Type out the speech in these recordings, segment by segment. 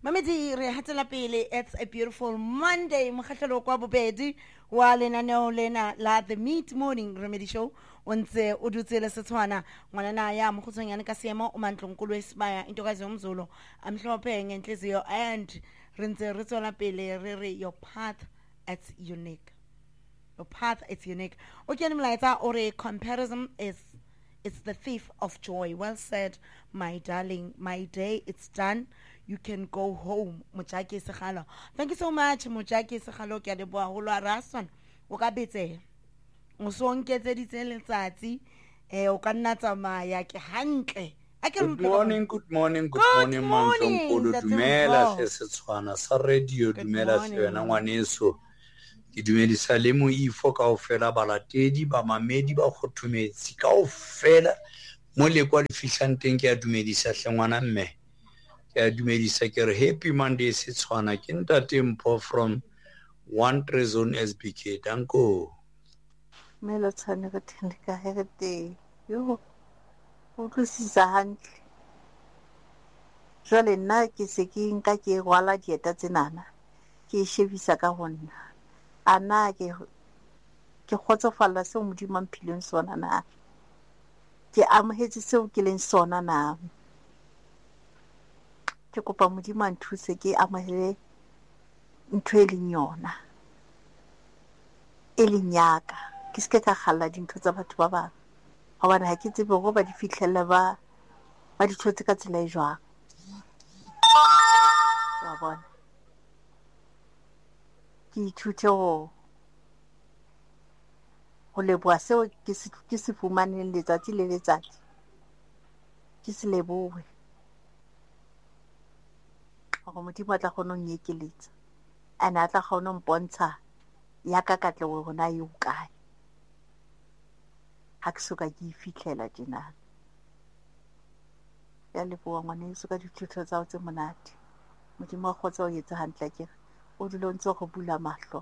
Mamedi re hatela pele. It's a beautiful Monday. Mokgahlelo kwa bobedi wa lenaneo lena la The Mid Morning Remedy Show. Ontse o dutse le Setswana ngwanana ya mokhutsonyane ka seemo o Mantlonkulu Isibaya intokazi yomzulu amhlophe ngenhliziyo and re ntse re tswela pele re re your path it's unique. Your path it's unique. Okay, mlaetsa ore comparison is it's the thief of joy. Well said, my darling. My day it's done. You can go home. Mojaki Sekhalo. Thank you so much, Mojaki Sekhalo. Ke a leboha ho lwa raswan. O ka betse. O so nketse letsatsi. O ka nna tsamaya ke hantle. Good morning, Mantlonkulu. Dumela se Setswana sa radio, dumela se wena ngwaneso. Ke dumedisa le moifo kaofela balatedi ba mamedi ba khothumetsi kaofela mo le kwa le fihlang teng ke a dumedisa hlengwana mme. Ke a dumedisa ke re happy Monday Setswana ke ntate Mpho from 1 Zone SBK. Danko. Melo tsane ka thendika hegete yo o tlosisa hantle jwale nna ke se ke nka ke gwala dieta tsenana ke shebisa ka honna ana ke khotsofalla se modimo mphileng sona na ke amohetse seo ke leng sona na ke kopa modimo a nthuse ke amohele ntho e leng yona e leng yaka ke se ka khalla dintho tsa batho ba bang hobane ha ke tsebe go ba di fihlella ba di thotse ka tsela e jwang wa bona ke ithute go leboha seo ke se fumaneng letsatsi le letsatsi ke se lebohe go modimo a tla kgona go nyekeletsa ane a tla kgona go mpontsha ya ka katleho gona e o kae ha ke soka ke ifihlela tjena ya leboha ngwaneso ka dithuto tsa tse monate modimo a kgotsa o etsa hantle ke o dilo ntse go bula mahlo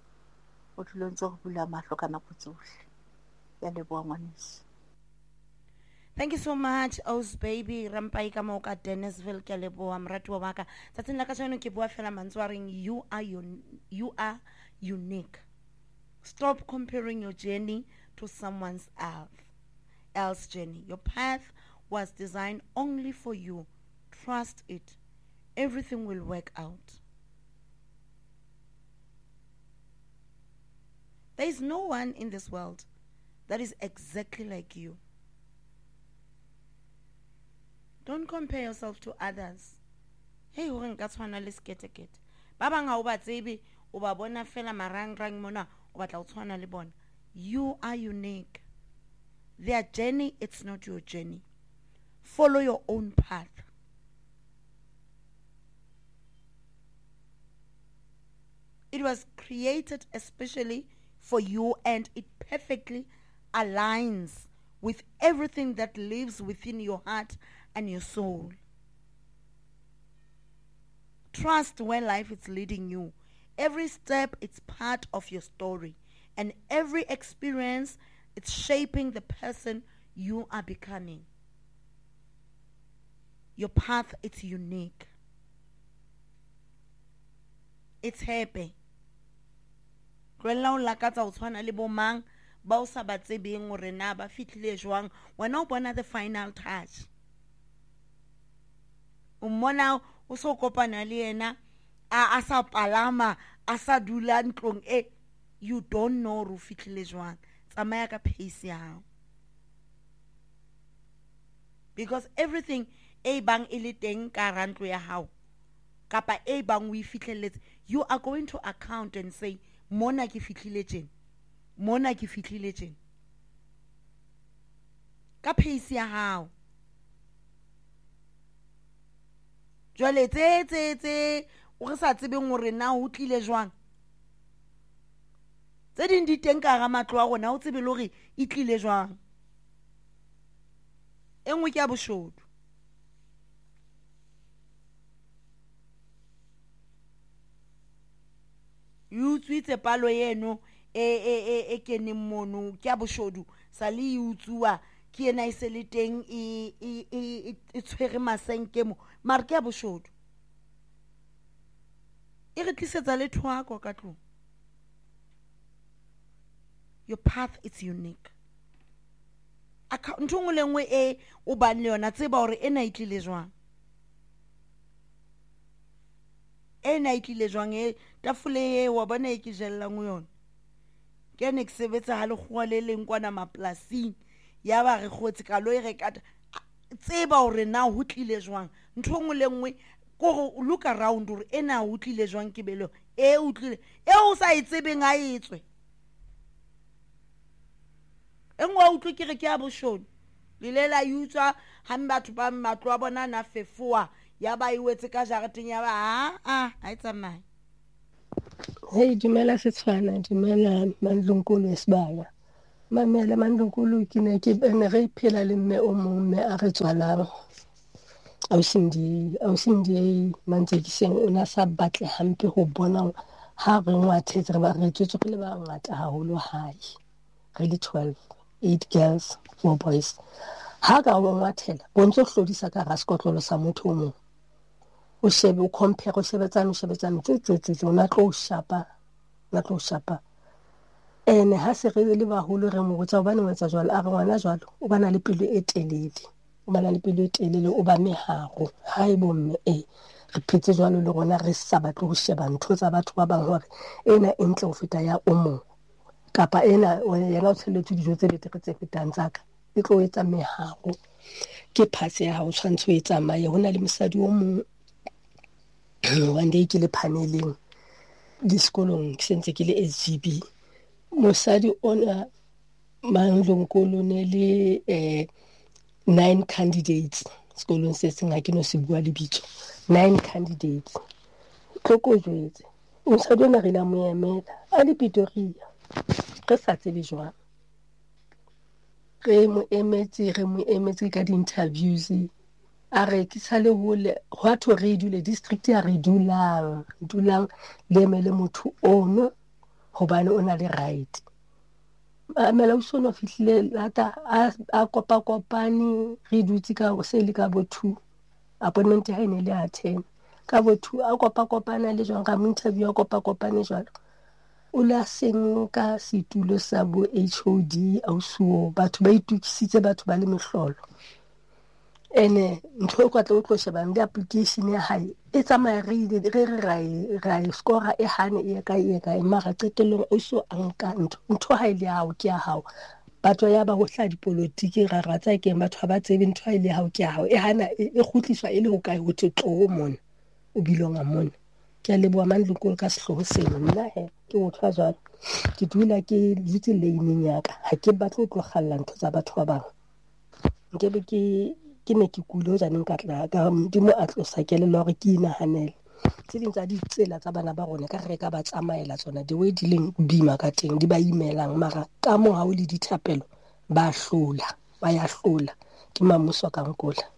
ka nako tsohle ya leboha ngwaneso. Thank you so much, Oz baby. Rampai ka mo ka Dennisville ke leboha morati wa baka. Tsatsing la ka tseno ke bua fela mantswaring you are unique. Stop comparing your journey to someone else journey. Your path was designed only for you. Trust it. Everything will work out. There is no one in this world that is exactly like you. Don't compare yourself to others. Hey, hore nka tshwana le sketekete. Ba bang ha o ba tsebe o ba bona fela marangrang mona o batla o tshwana le bona. You are unique. Their journey, it's not your journey. Follow your own path. It was created especially for you and it perfectly aligns with everything that lives within your heart and your soul. Trust where life is leading you. Every step it's part of your story and every experience it's shaping the person you are becoming. Your path it's unique. It's happy. Rela o lakatsa o tshwana le bo mang ba o sa ba tsebeng gore na ba fitlhile jwang wena o bona the final touch o mona o so kopana le yena a sa palama a sa dula ntlong e you don't know ro fitlhile jwang tsamaya ka pace ya hao because everything e bang e le teng ka rantlo ya hao kapa e bang o ifihleletse you are going to account and say mona ke fitlhile tjena ka pace ya hao jwale tse o re sa tsebeng gore na o tlile jwang tse ding di teng ka ga matlo a gona o tsebe le gore e tlile jwang engwe ke a boshodu utswitse palo yeno e keneng mono ke a boshodu sa le utswa ke ena se le teng e tshwere masenke mo mara ke a boshodu e re tlisetsa le thwako ka tlong. Your path is unique. Ntho nngwe le nngwe e o bang le yona tseba hore ena e tlile jwang. Ena e tlile jwang e tafole e wa bona e ke jellang ho yona. Ke ne ke sebetsa ha le kgowa le leng kwana maplasing ya ba re khotse ka lo e rekata tseba hore na ho tlile jwang. Ntho nngwe le nngwe ko look around hore ena ho tlile jwang ke belo e o tlile e o sa itsebeng a etswe. Engwa utlwe ke re ke a boshone le lela yutswa ha batho ba matlo a bona na fefoa ya ba iwetse ka jareteng ya ba ha e tsamaya. Hey, dumela Setswana, dumela Mandlunkulu Esibaya. Mamela Mandlunkulu ke ne ke ne re phela le mme o mong mme a re tswalang. Ausindi Mantsekiseng o na sa batle hampe ho bona ha re ngwathe re ba re tswetse le ba ngata haholo hae. Re le 12, 8 girls, 4 boys. Ha ka o ngwathela bontso hlodisa ka raskotlolo sa motho o mong. O shebe o compare o shebetsana tse ona tlo shapa ene ha se re le baholo re mo botsa hobane o etsa jwalo a re ngwana jwalo o bana le pelo e telele o ba meharo ha e bomme re phetse jwalo le rona re sa batle ho sheba ntho tsa batho ba bang hore ena e ntle ho feta ya o mong kapa ena yena o tshelletse dijo tse betere tse fetang tsaka e tlo etsa meharo ke phase ya hao tshwantse o e tsamaye hona le mosadi o mong one day ke le paneleng diskolong sentse ke le SGB mosadi ona Mandlunkulu ne le 9 candidates sekolong se seng ha ke no se bua lebitso 9 candidates tloko jwetse mosadi ona re la mo emela a le Pretoria re sa tsebe jwang re mo emetse ka di-interviews a re ke sa le hole ho atho re dule district ya re dulang le emele motho ono hobane o na le right mela o sono fihlile lata a kopane re dutse ka se le ka bo 2 appointment ha ine le a 10 ka bo 2 a kopana le jwang ka mo interview a kopane jwalo o la seng ka situlo sa bo HOD ausuo batho ba itukisitse batho ba le mehlolo ene ntho kwa tlo sheba ndi application ya hae e tsamaya re ra score e hane e ka mara qetellong o so anka ntho ha ile hao ke ya hao batho ya ba ho hla dipolitiki ra ratsa ke batho ba tsebe ntho ha ile hao ke ya hao e hana e khutliswa e le ho kae ho tlo mona o bilonga mona ke a leboha Mandlunkulu ka sehloho seno nna ke o tshwa jwalo ke dula ke ditse lane yaka ha ke batle ho tlo khalla ntho tsa batho ba bang nkebe ke ne ke kule ho janeng ka tla ka modimo a tlosa kelelo hore ke inahanele tse ding tsa ditsela tsa bana ba rona ka re ka ba tsamaela tsona the way di leng bima ka teng di ba imelang mara ka mo ha o le dithapelo ba ya hlola ke mamuso ka nkola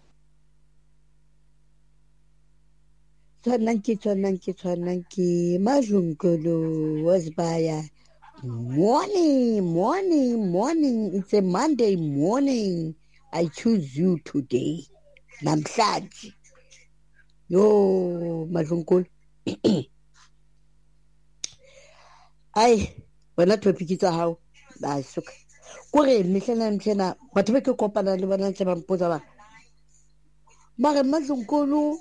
tshwanang ke Mandlunkulu Esibaya. Morning. It's a Monday morning. I choose you today. Namhlanje. Yo, Mandlunkulu. Ai, wena topic tsa hao. Ba soka. Kore mhlena batho ba ke kopana le bana tse ba mpotsa ba. Mara Mandlunkulu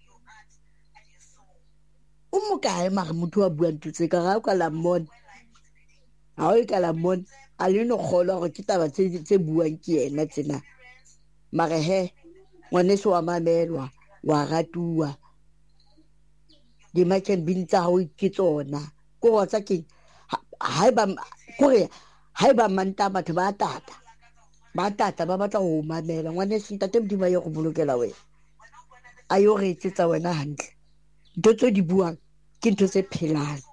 o mo kae mara motho wa bua ntutse ka ga o ka la mona ha o ka la mona a le no kgolwa gore ke taba tse buang ke yena tsena mara ngwane se wa mamelwa wa ratuwa di merchant bin tsa ho ke tsona ko wa tsa ke haeba manta batho ba tata ba batla ho mamela ngwane se ntate modimo ya go bolokela wena ayo re tsetsa wena hantle ntho tse di buang ke ntho tse phelang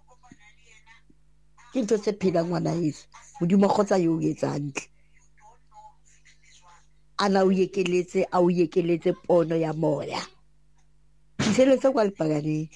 ngwana heso modimo khotsa yo etsa hantle ana o yekeletse pono ya moya tseletse kwa lepagane.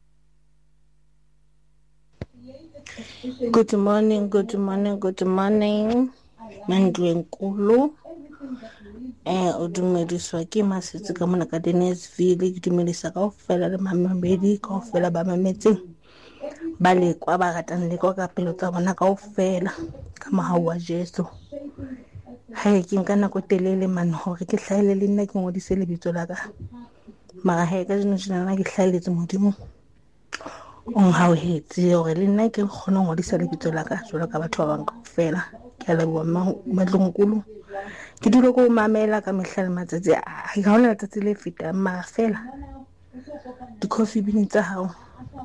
Good morning Mandlunkulu O dumediswa ke Masitsi ka mona ka Dennisville, ke dumedisa kaofela le mamedi kaofela ba mametseng ba lekwa ba ratang lekwa ka pelo tsa bona kaofela ka mohau wa Jesu. Hae ke nka nako telele man hore ke hlahele le nna ke ngodise lebitso la ka, mara hae ka jeno ke hlahelletse Modimo o nghauhetse hore le nna ke kgone ho ngodisa lebitso la ka jwalo ka batho ba bang kaofela. Ke a leboha Matlongkolo, ke dilo ko mamela ka mehla le matsatsi a ga hona letsatsi le fetang mara fela di-coffee bean tsa hao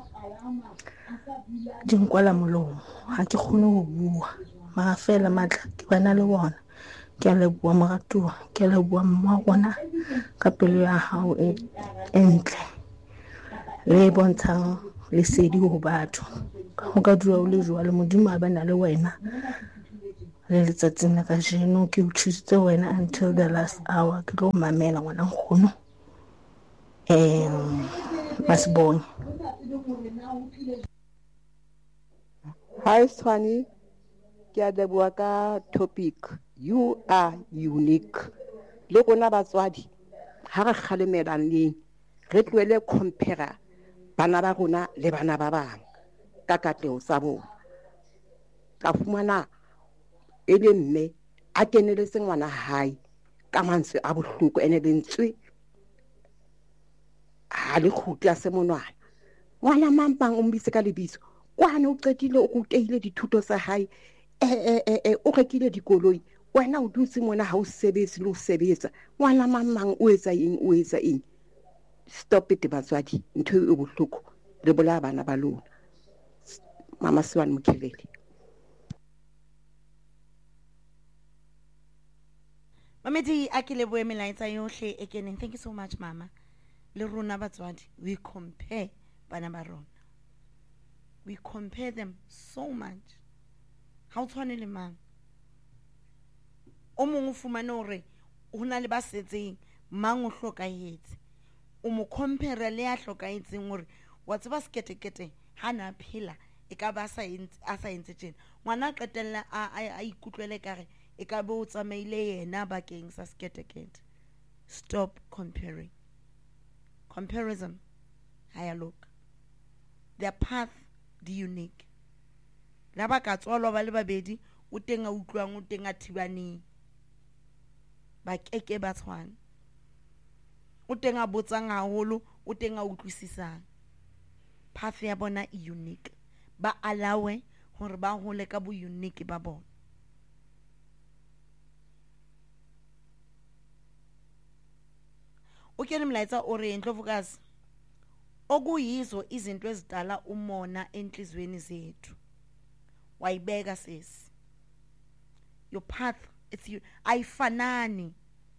di nkwala molomo, ha ke kgone ho bua mara fela matla ke bana le bona. Ke a leboha moratuwa, ke a leboha mma rona ka pelo ya hao e ntle le bontshang lesedi ho batho. Ho ka dula o le jwalo, Modimo a bana le wena le letsatsing la kajeno. Ke o thusitse wena until the last hour, ke tlo mamela ngwana nkgono Masibonye. Hi Swani, ke a leboha ka topic you are unique. Le rona batswadi ha re kgalemelaneng re tlohele compare bana ba rona le bana ba bang ka katleho sa bona. Ka fumana e le mme a keneletse ngwana hae ka mantswe a bohloko ene lentswe ha le khutla se monwana. Ngwana mampang o mbitse ka lebitso kwane o qetile o rutehile dithuto tsa hae o rekile dikoloi, wena o dutse mona ha o sebetse le o sebetsa. Ngwana mamang o etsa eng? Stop it batswadi, ntho e bohloko le bolaya bana ba lona. Mama Siwane Mokhelele. Mamedi a ke leboe melaetsa yohle e keneng. Thank you so much mama. Le rona batswadi we compare bana ba rona, we compare them so much. Ha o tshwane le mang o mong o fumane hore ho na le ba setseng mang o hlokahetse, o mo compare le a hlokahetseng hore wa tseba sketekete ha na phela e ka ba sa entse tjena. Ngwana qetella a ikutlwele kare e ka bo tsamaile yena bakeng sa sketekete. Stop comparing. Comparison haya look, their path the unique. La ba ka tswalwa ba le babedi o teng a utlwang o teng a thibaneng ba keke ba tshwana, o teng a botsang haholo o teng a utlwisisang. Path ya bona e unique, ba alawe hore ba hole ka bo unique ba bona. O kene mlaetsa o re Ndlovukazi okuyizo izinto ezidala umona enhlizweni zethu. Wayibeka sis, your path it's you. Ayifanani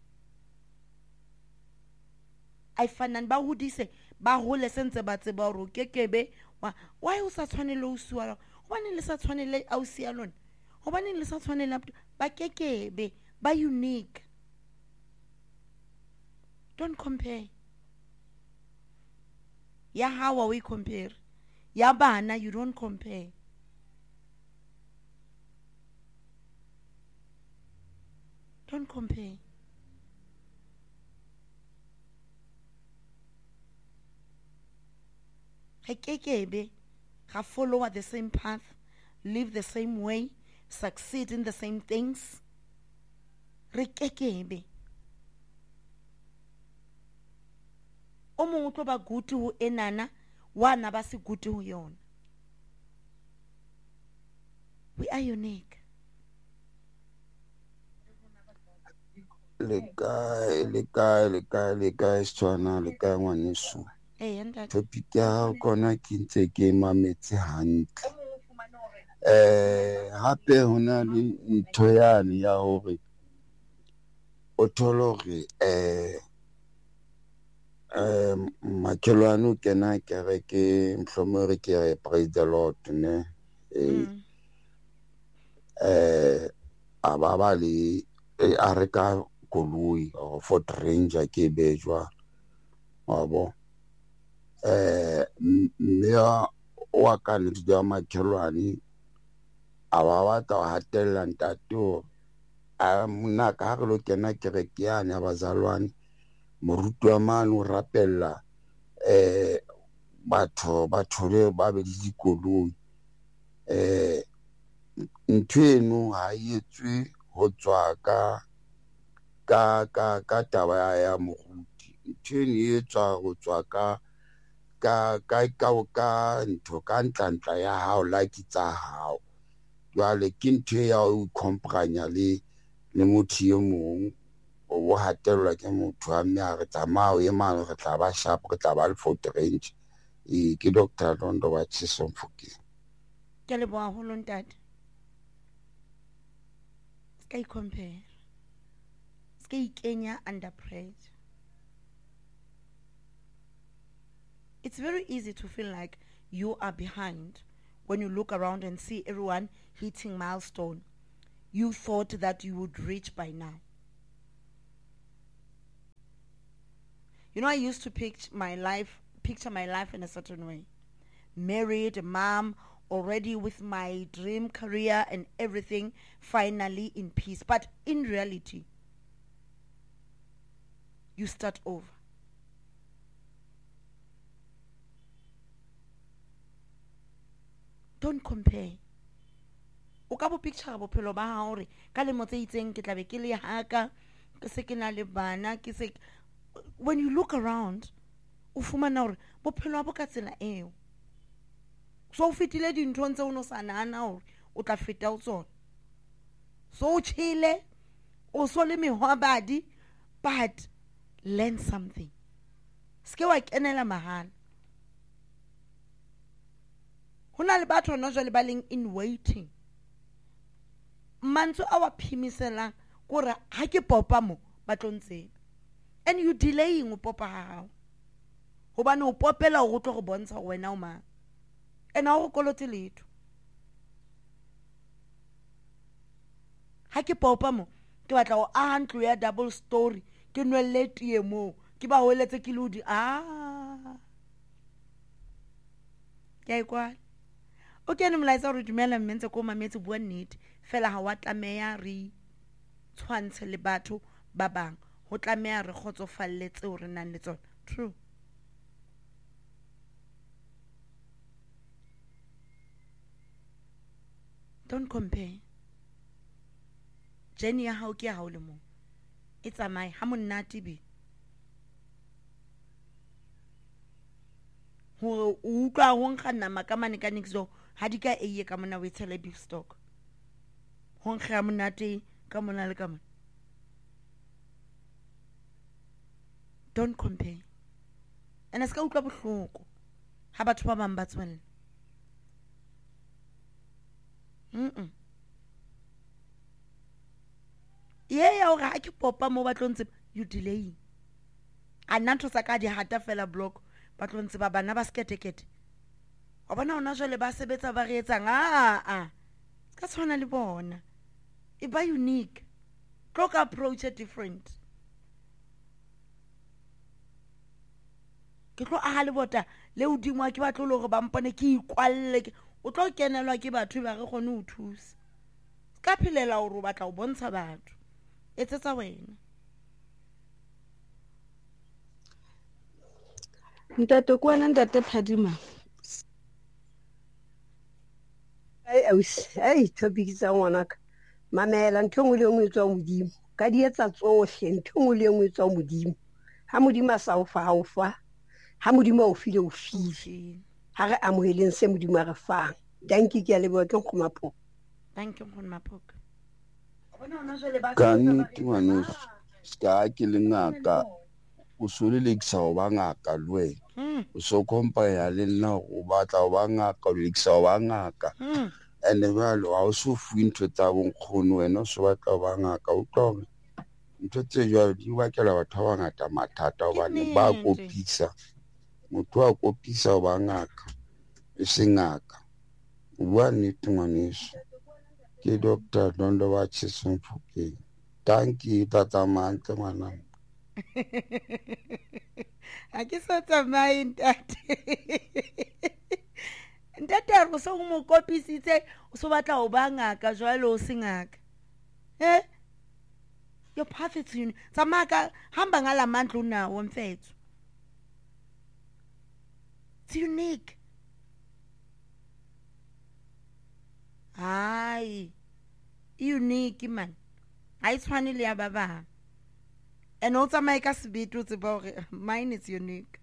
ba hodise ba hole sentse ba tseba hore o kekebe why o sa tshwanele o suwa, hobane le sa tshwanele ausi ya lona, hobane le sa tshwanele ba kekebe ba unique. Don't compare. Ya hawa we compare, ya bana you don't compare. Don't compare. Hekekebe ha follow the same path, live the same way, succeed in the same things. Rekekebe o mong o tlo ba good ho enana wana ba se good ho yona. We are unique. Le kae Setswana, le kae ngwaneso. Topic ya hao kona ke ntse ke mametse hantle. Hape hona le ntho yane ya hore o thole hore makhelwane o kena kereke mhlomong re ke praise the Lord ne a ba le a reka koloi or Ford Ranger ke bejwa wa bo mme wa ka le makhelwane a ba batla ho hatella ntate hore mna ka re lo kena kereke yane ya bazalwane moruti wa mane o rapella batho le ba be le dikoloi ntho eno ha etswe ho tswa ka taba ya moruti ntho eno e etswa ho tswa ka ntho ka ntla ya hao like tsa hao jwale ke ntho ya o kompranya le motho e mong o bo hatelwa ke motho a mme a re tsamao e mane re tla ba sharp re tla ba le Fort Range ke Dr. Londo wa Tshisomfokeng ke le boa ho lontate ska compare ska ikenya under pressure. It's very easy to feel like you are behind when you look around and see everyone hitting milestone you thought that you would reach by now. You know, I used to picture my life in a certain way. Married, a mom, already with my dream career and everything, finally in peace. But in reality, you start over. Don't compare. O ka bo picture bophelo ba hao re ka le motse itseng ke tlabe ke le haka ke se ke na le bana ke se. When you look around o fumana hore bophelo bo ka tsela eo so o fitile dintho ntse o no sa nana hore o tla feta o tsona so o chile o so le mehwabadi but learn something ske wa kenela mahala. Hona le batho no jwale ba leng in waiting mantso a wa phimiselang gore ha ke popa mo ba tlontse and you delaying o popa hao hobane o popela o tlo go bontsha wena o mang ena o go kolote letho ha ke popa mo ke batla go a ntlo ya double story ke nwelle tie mo ke ba holetse ke ludi ke ikwa o ke ne molaetsa re dumela mmentse ko mametse bua nnete fela ha wa tlameya re tshwantshe le batho ba bang ho tlameya re khotsofalletse o re nang le tsona. True. Don't compare. Jenny ya hao ke ya hao le mo e tsamaye ha monate be ho utlwa ho nkganna makamane ka nixo ha di ka eye ka mona we tshele beef stock ho nkga monate ka mona le ka mona. Don't compare. And as ka utlwa bohloko ha batho ba bang ba tswella ya o ga ke popa mo ba tlontse you delaying a ntho tsa ka di hata fela block ba tlontse ba bana ba sketekete o bona ona jwale ba sebetsa ba re etsang ka tshwana le bona e ba unique clock approach it different ke tlo a le bota le udimwa ke batlo le gore ba mpone ke ikwalle o tlo kenelwa ke batho ba re gone o thusa ka phelela o ro batla o bontsha batho etsetsa wena. Ntate ko ana ntate Phadima ai topic tsa ngwana ka mamela ntho ngwe le ngwe e tswa modimo ka di etsa tsohle ntho ngwe le ngwe e tswa modimo ha modimo a sa o fa ha modimo o file o file ha re amoheleng se modimo a re fang. Thank you ke a leboha ke Nkgomaphoko. Thank you Nkgomaphoko. Ka nnete ngwaneso ska ke le ngaka o solelekisa go ba ngaka le wena o so kompanya le nna o batla go ba ngaka o lekisa go ba ngaka and jalo ga o so fuwe ntho tsa bonkgono wena o so batla go ba ngaka o tlore ntho tse jalo di bakela batho ba bangata mathata gobane ba kopisa motho a kopisa go ba ngaka e se ngaka o bua nnete ngwaneso ke Dr. Londo wa Tshisomfokeng. Thank you tata mantle ngwana a ke sa tsamaye ntate re so mo kopisitse o so batla o ba ngaka jwalo o se ngaka Your path is unique. Samaka hamba ngala mandla unawo mfethu. It's unique. Hayi. Unique man. Ha itshwane le ya ba bang. And also make us be to the mine is unique.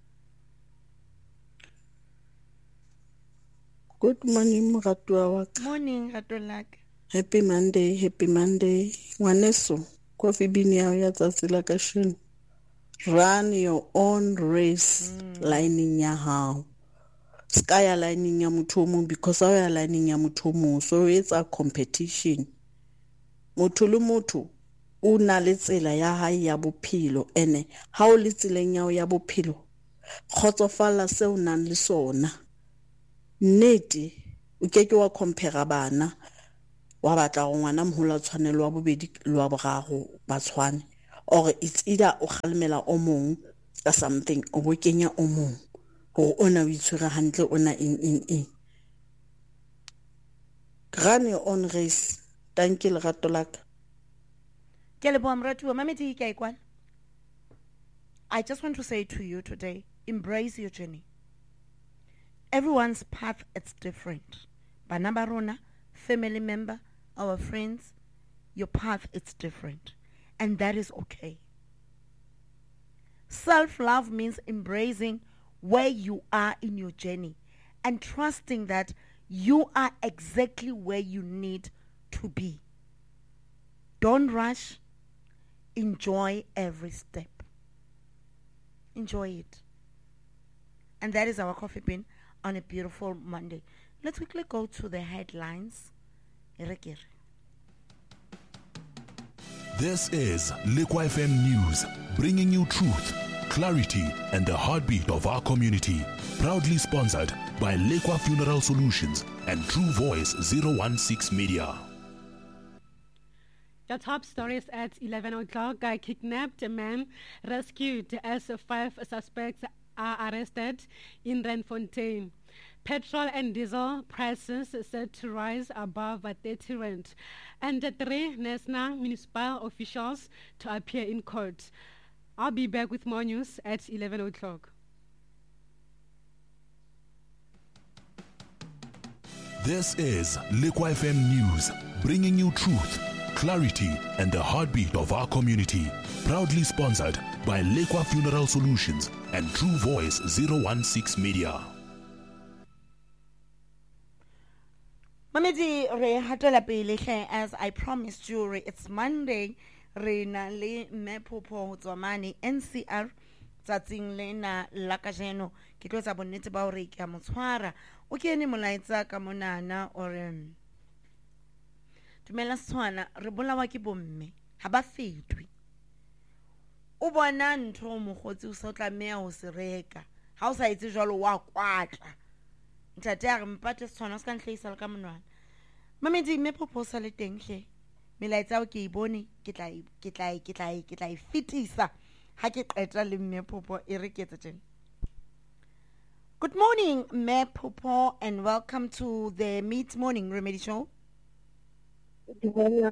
Good morning, Muratua. Morning, Ratolak. Happy Monday, happy Monday. Waneso, coffee bean ya tsatsi ka shino. Run your own race, lining ya how. Sky lining ya mutomu because I am lining ya mutomu. So it's a competition. Motulu motu. Una le tsela ya hae ya bophelo ene ha o le tseleng ya ya bophelo khotsofala se o nang le sona nnete o keke wa compare bana wa batla go ngwana mohola tshwanelo wa bobedi le wa boraro ba tshwane or it's either o khalemela o mong ka something o bo kenya o mong go ona o itshwere hantle ona in run your own race. Thank you lerato laka. I just want to say to you today, embrace your journey. Everyone's path is different. Banabarona, family member, our friends, your path is different. And that is okay. Self-love means embracing where you are in your journey and trusting that you are exactly where you need to be. Don't rush. Enjoy every step. Enjoy it. And that is our coffee bean on a beautiful Monday. Let's quickly go to the headlines. This is Liqua FM News, bringing you truth, clarity, and the heartbeat of our community. Proudly sponsored by Liqua Funeral Solutions and True Voice 016 Media. The top stories at 11 o'clock. Kidnapped a man rescued as 5 suspects are arrested in Randfontein. Petrol and diesel prices set to rise above 30 rand. And 3 national municipal officials to appear in court. I'll be back with more news at 11 o'clock. This is Liqua FM News, bringing you truth, clarity, and the heartbeat of our community. Proudly sponsored by Liqua Funeral Solutions and True Voice 016 Media. Mamedi re hatela pele as I promised you, it's Monday. Re na le Mepopo tswamane NCR tsatsing lena la kajeno ke tlo tsa bonnete ba hore ke a motshwara o kene molaetsa ka monana ore dumela Setswana re bolawa ke bomme ha ba fetwe o bona ntho mogotsi o sa tlameha ho se reka ha o sa etse jwalo wa kwatla ntate a re mpate Setswana o ska ntlhaisa ka monwana Mamedi Mepopo sa le teng hle melaetsa o ke e bone ke tla e fitisa ha ke qeta le Mepopo e re ke tseteng. Good morning Mepopo and welcome to the Meet Morning Remedy Show. Good morning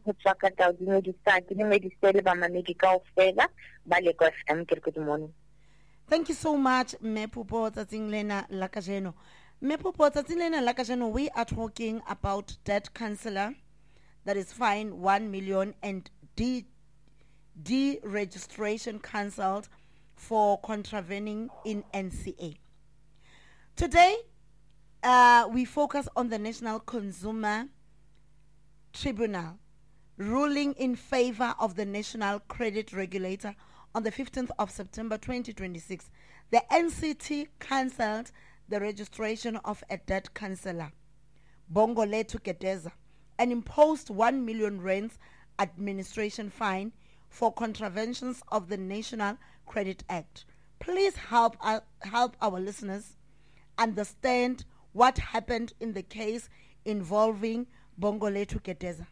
Thank you so much Mepopo tsatsing lena la kajeno. Mepopo tsatsing lena la kajeno we are talking about debt counselor that is fined 1 million and deregistration cancelled for contravening in NCA. Today, we focus on the National Consumer Tribunal ruling in favor of the National Credit Regulator on the 15th of September 2026. The NCT cancelled the registration of a debt counsellor, Bongolethu Gedeza, and imposed 1 million rands administration fine for contraventions of the National Credit Act. Please help our listeners understand what happened in the case involving Bongolethu Gedeza.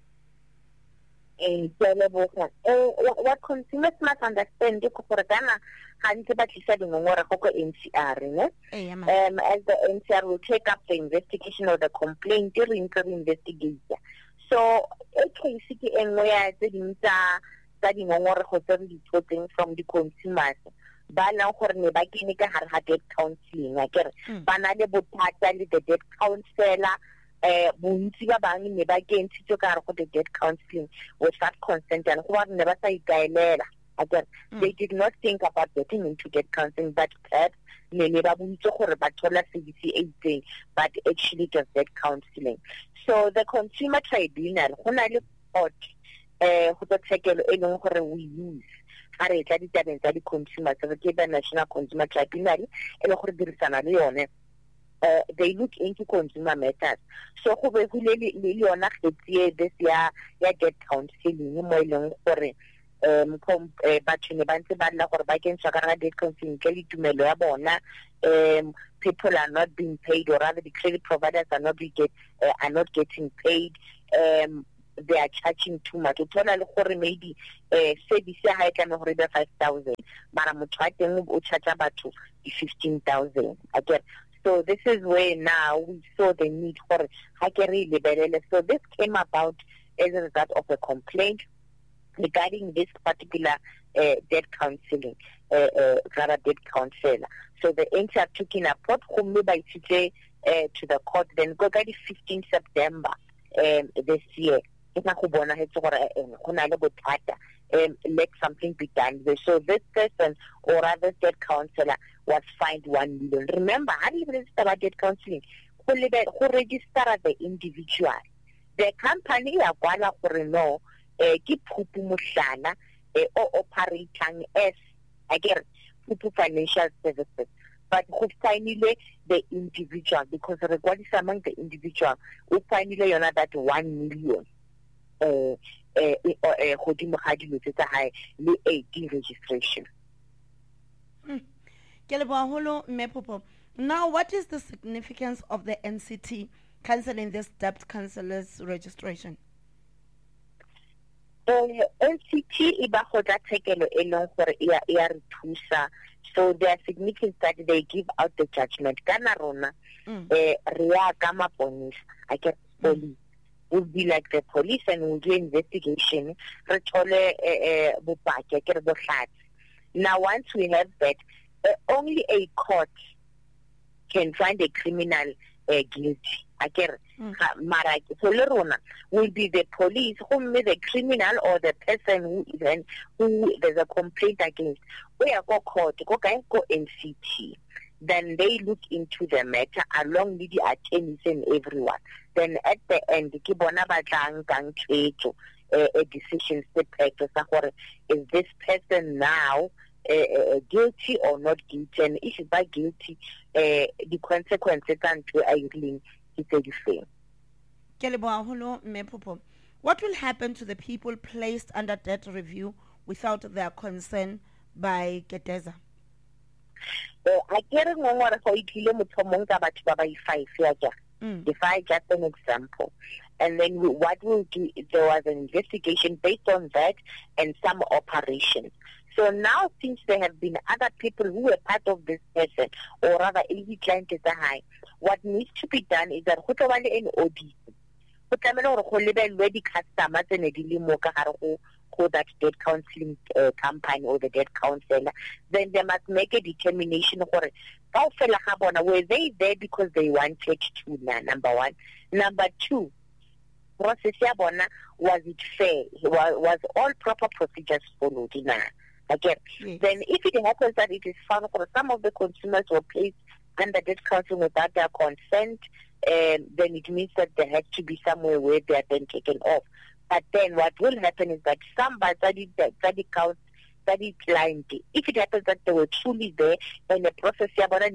What consumers must understand is that NCR, as the NCR will take up the investigation of the complaint, investigate. So a case ke engwe ya tse ding tsa dingongorego tse re di thotseng from the consumers ba lang gore ne ba kene ka hare ha debt counseling a kere ba na le bothata le the debt counselor bontsi ba bang ne ba kentshitswe ka hare go the debt counseling without consent and go ba ne ba sa ikaelela again they did not think about getting into debt counseling, but perhaps ne ba buntse gore ba thola CBC but actually just debt counseling. So the consumer tribunal go na le court go tshekelo e leng gore we use ga re tla ditabeng tsa di-consumers re ke the National Consumer Tribunal e le gore dirisana le yone. They look into consumer matters. So go be le yona kgetsi this ya debt counseling mo e leng gore batho ne ba ntse ba lla gore ba kentsha ka ga debt counseling ke le tumelo ya bona. People are not being paid, or rather the credit providers are not getting paid. They are charging too much. O thola le gore maybe service ya ha e tla go re 5,000 mara motho a teng o charge batho 15,000 again. So this is where now we saw the need for lebelele. So this came about as a result of a complaint regarding this particular debt counseling, rather debt counselor. So the NCR took in a port by to the court, then go to the 15th September this year. Let something be done. So this person, or rather debt counselor, was fined 1 million. Remember, how do you register debt counseling? Who register the individual? The company no keep or operating as again financial services, but who finally the individual, because regardless among the individual, who finally that 1 million registration. Now, what is the significance of the NCT cancelling this debt counselors registration? NCT so their significance that they give out the judgment. Police would be like the police and will do investigation. Now, once we have that, only a court can find a criminal guilty. Will be the police whom the criminal or the person who there's a complaint against. We are go court, go NCT. Then they look into the matter along with the attorneys and everyone. Then at the end, a decision is this person now guilty or not guilty, and if by guilty, the consequences are really the same. What will happen to the people placed under debt review without their consent by Gedeza? If I just an example, and then what we'll do is there was an investigation based on that and some operations. So now, since there have been other people who were part of this person, or rather, every client is a high, what needs to be done is that an audit. Customers and that debt counseling company or the debt counselor, then they must make a determination for it. Were they there because they wanted to? Number one. Number two, process was it fair? Was all proper procedures followed? Again, yes. Then if it happens that it is found for some of the consumers were placed under debt counseling without their consent, then it means that there has to be somewhere where they are then taken off. But then what will happen is that somebody client, if it happens that they were truly there and the process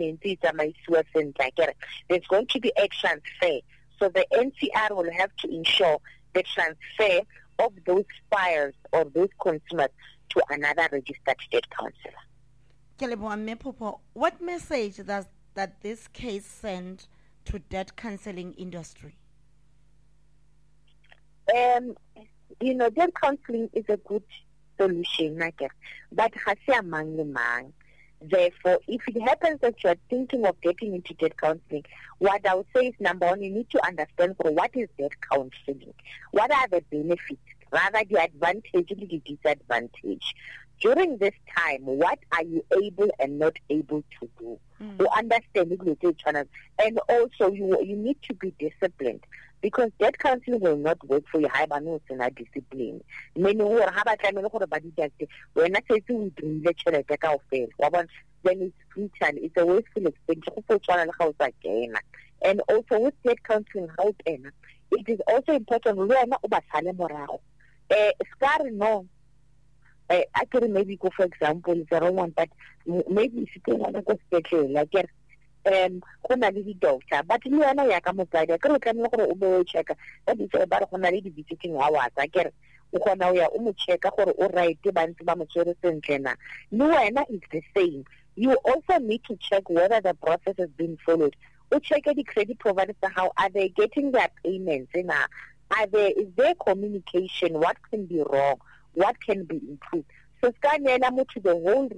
there's going to be a transfer. So the NCR will have to ensure the transfer of those files or those consumers to another registered debt counselor. What message does that this case send to debt counseling industry? Debt counseling is a good solution, but Therefore, if it happens that you are thinking of getting into debt counseling, what I would say is, number one, you need to understand for what is debt counseling. What are the benefits, rather the advantage and the disadvantage. During this time, what are you able and not able to do? To understand it, and also you need to be disciplined. Because debt counseling will not work for you. In a discipline. Many who have a time when I say to do lecture then it's futile, it's a wasteful expense. And also with debt counseling, it is also important I could maybe go, for example, it's the wrong one, but maybe if you can go special, like go na le doctor, but le yena ya ka motsadi a kere tlamehile gore o be o checka that is about go na le di-visiting hours a kere o kgona o ya o mo checka gore o right ba ntse ba mo tshwere sentle na. Le wena it's the same. You also need to check whether the process has been followed. O check the credit providers, how are they getting their payments? Is there communication? What can be wrong? What can be improved? So scanela mo to the whole